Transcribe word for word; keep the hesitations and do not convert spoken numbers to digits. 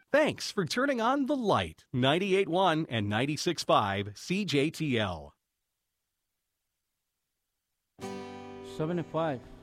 Thanks for turning on the light. ninety-eight point one and ninety-six point five C J T L. seven and five.